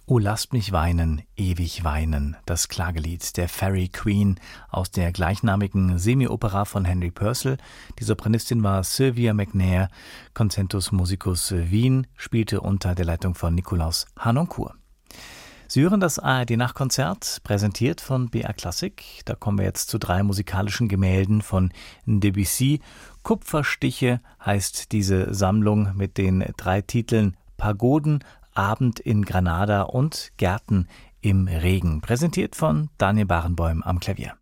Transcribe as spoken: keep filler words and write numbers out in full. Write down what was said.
O lasst mich weinen, ewig weinen, das Klagelied der Fairy Queen aus der gleichnamigen Semi-Opera von Henry Purcell. Die Sopranistin war Sylvia McNair, Concentus Musicus Wien, spielte unter der Leitung von Nikolaus Harnoncourt. Sie hören das A R D-Nachtkonzert, präsentiert von B R Klassik. Da kommen wir jetzt zu drei musikalischen Gemälden von Debussy. Kupferstiche heißt diese Sammlung mit den drei Titeln Pagoden, Abend in Granada und Gärten im Regen. Präsentiert von Daniel Barenboim am Klavier.